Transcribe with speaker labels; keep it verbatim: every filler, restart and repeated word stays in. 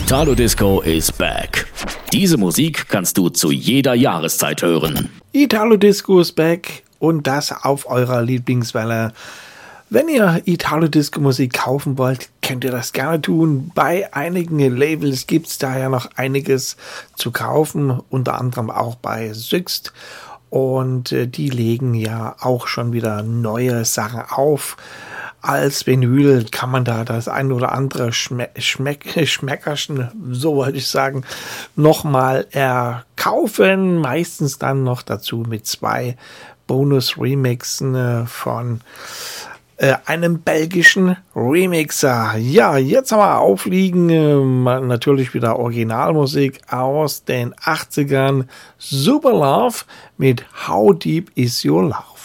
Speaker 1: Italo Disco is back. Diese Musik kannst du zu jeder Jahreszeit hören.
Speaker 2: Italo Disco is back und das auf eurer Lieblingswelle. Wenn ihr Italo Disco Musik kaufen wollt, könnt ihr das gerne tun. Bei einigen Labels gibt es da ja noch einiges zu kaufen, unter anderem auch bei Sixt. Und äh, die legen ja auch schon wieder neue Sachen auf. Als Vinyl kann man da das ein oder andere Schme- Schmeck- Schmeckerchen, so wollte ich sagen, nochmal erkaufen. Meistens dann noch dazu mit zwei Bonus-Remixen äh, von äh, einem belgischen Remixer. Ja, jetzt haben wir aufliegen, äh, natürlich wieder Originalmusik aus den achtzigern. Super Love mit How Deep Is Your Love.